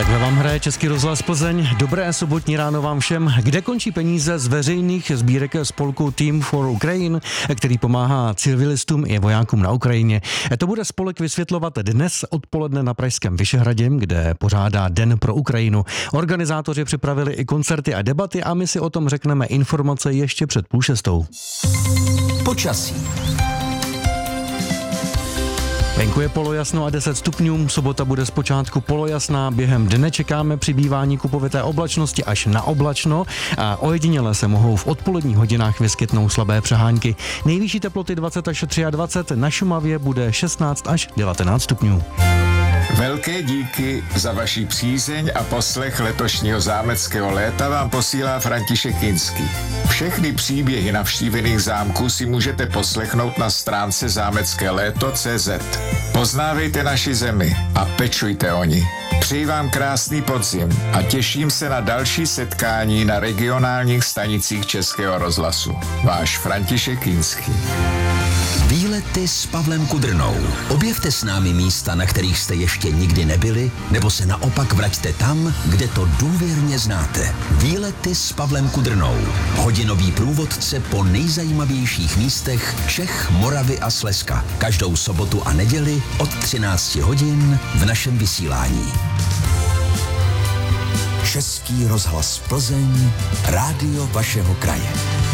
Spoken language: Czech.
Takhle vám hraje Český rozhlas Plzeň. Dobré sobotní ráno vám všem. Kde končí peníze z veřejných sbírek spolku Team for Ukraine, který pomáhá civilistům i vojákům na Ukrajině? To bude spolek vysvětlovat dnes odpoledne na Pražském Vyšehradě, kde pořádá Den pro Ukrajinu. Organizátoři připravili i koncerty a debaty a my si o tom řekneme informace ještě před 5:30. Počasí. Venku je polojasno a 10 stupňů, sobota bude zpočátku polojasná, během dne čekáme přibývání kupovité oblačnosti až na oblačno a ojediněle se mohou v odpoledních hodinách vyskytnout slabé přehánky. Nejvyšší teploty 20 až 23, na Šumavě bude 16 až 19 stupňů. Velké díky za vaši přízeň a poslech letošního zámeckého léta vám posílá František Kinský. Všechny příběhy navštívených zámků si můžete poslechnout na stránce zámeckéléto.cz. Poznávejte naši zemi a pečujte o ní. Přeji vám krásný podzim a těším se na další setkání na regionálních stanicích Českého rozhlasu. Váš František Kinský. Výlety s Pavlem Kudrnou. Objevte s námi místa, na kterých jste ještě nikdy nebyli, nebo se naopak vraťte tam, kde to důvěrně znáte. Výlety s Pavlem Kudrnou. Hodinový průvodce po nejzajímavějších místech Čech, Moravy a Slezska. Každou sobotu a neděli od 13 hodin v našem vysílání. Český rozhlas Plzeň, rádio vašeho kraje.